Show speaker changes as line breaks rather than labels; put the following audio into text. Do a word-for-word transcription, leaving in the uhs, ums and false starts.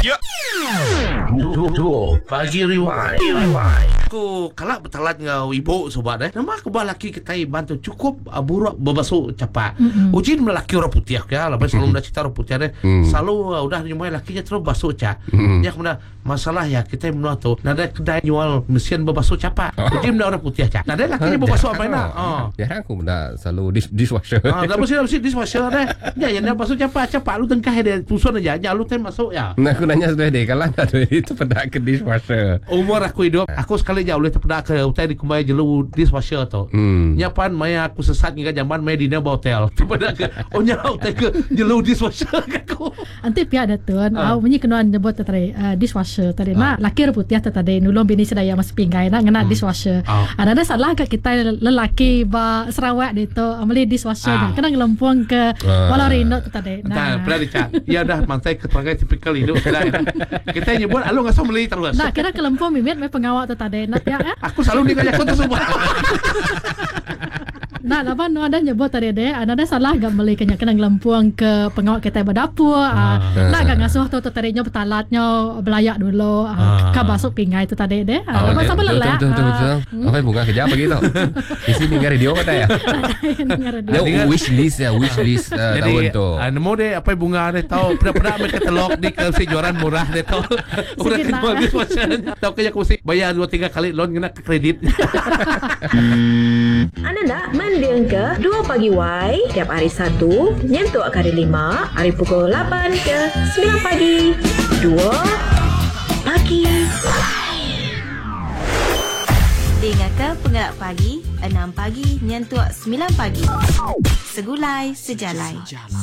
Ya. Duo pagi rewind. Aku kalak bertalat ngau ibu sobat eh. Nama aku laki kita bantu cukup uh, buruk berbasuh cepat. Mm-hmm. Ujin melaki orang putih ya. Lepas selalu dah cerita orang putih deh. Mm. Selalu uh, udah nyumai lakinya terus basuh cak. Mm. Ya kemudian masalah ya kita menua tu. Nada kedai jual mesin berbasuh cepat. Ujin menua orang putih cak. Nada lakinya berbasuh apa nak? Oh.
Ya aku mendak selalu dish, dishwasher.
Ah, dah mesti mesti dishwasher deh. Ya yang dia basuh cepat cepat lu tengkah dia tusun aja. Ya lu tem masuk ya.
Nah aku nanya sudah deh kalau ada itu pada ke dishwasher.
Umur aku hidup, aku sekali jauh boleh terpedak ke hotel di kumai jelu dishwasher tu. Hmm. Nyapan maya aku sesat hingga zaman maya di nearby hotel. Terpedak ke, oh nya hotel ke jelu dishwasher aku.
Anti pihak datun, uh. au menyi kenuan nyebut tadi uh, dishwasher tadi. Uh. Mak laki putih tadi nulung bini sedaya mas pinggai nak ngena hmm. dishwasher. Uh. Ada salah ke kita lelaki ba Sarawak itu ameli dishwasher uh. kena ngelempung ke uh. walau rino tadi.
Nah, pernah dicat. Ya dah mantai keterangan tipikal hidup kita nyebut alu ngasau meli terus.
Nah, kira kelempung mimit mai pengawak tu tadi nak ya.
Aku selalu dikajak tu semua.
Nah, lapan no ada nyebut tadi deh, ada salah gak meli kena kena ngelempung ke pengawak kita berdapur. Ah. Nak gak ngasuh tu tadinya betalatnya belayak dulu. Ah. Ka basuk pingai tu tadi deh. Ah, lepas sampai lelah.
Betul betul betul. Apa bunga kerja begitu? Isi dengar radio kata ya. Dengar wish list ya, wish list tahun tu.
Jadi, nemu deh apa bunga deh tahu pernah-pernah mereka telok di ke juaran murah deh tahu. Udah keluar di suasana. Tahu kayak aku mesti bayar dua tiga kali loan kena kredit.
Anda nak mendiang ke dua pagi Y tiap hari Sabtu nyentuh hari lima hari pukul lapan ke sembilan pagi. Dua pagi.
Dengarkan Penggerak Pagi enam pagi nyentuh sembilan pagi. Segulai sejalai.